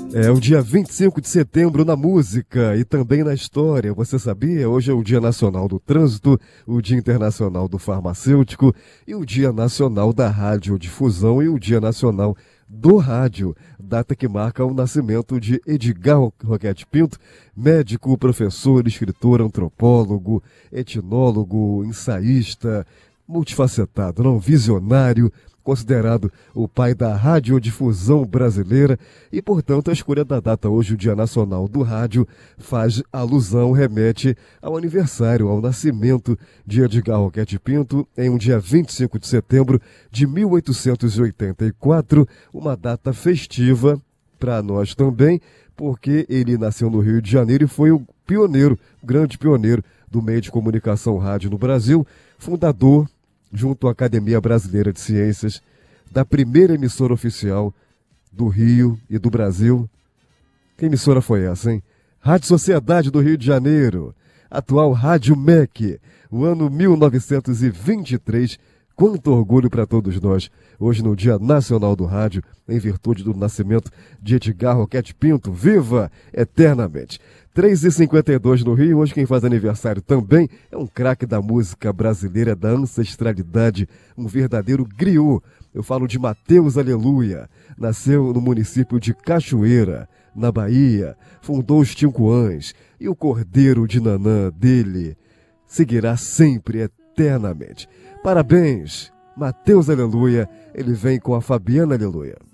É o dia 25 de setembro na música e também na história. Você sabia? Hoje é o Dia Nacional do Trânsito, o Dia Internacional do Farmacêutico e o Dia Nacional da Radiodifusão e o Dia Nacional do Rádio, data que marca o nascimento de Edgar Roquete Pinto, médico, professor, escritor, antropólogo, etnólogo, ensaísta, multifacetado, não visionário, considerado o pai da radiodifusão brasileira e, portanto, a escolha da data hoje, o Dia Nacional do Rádio, faz alusão, remete ao aniversário, ao nascimento de Edgar Roquete Pinto em um dia 25 de setembro de 1884, uma data festiva para nós também, porque ele nasceu no Rio de Janeiro e foi o pioneiro, o grande pioneiro do meio de comunicação rádio no Brasil, fundador, junto à Academia Brasileira de Ciências, da primeira emissora oficial do Rio e do Brasil. Que emissora foi essa, hein? Rádio Sociedade do Rio de Janeiro, atual Rádio MEC, o ano 1923. Quanto orgulho para todos nós, hoje no Dia Nacional do Rádio, em virtude do nascimento de Edgar Roquete Pinto. Viva eternamente! 3h52 no Rio, hoje quem faz aniversário também é um craque da música brasileira, da ancestralidade, um verdadeiro griot. Eu falo de Mateus Aleluia, nasceu no município de Cachoeira, na Bahia, fundou os Tincoãs e o Cordeiro de Nanã dele seguirá sempre, eternamente. Parabéns, Mateus Aleluia, ele vem com a Fabiana Aleluia.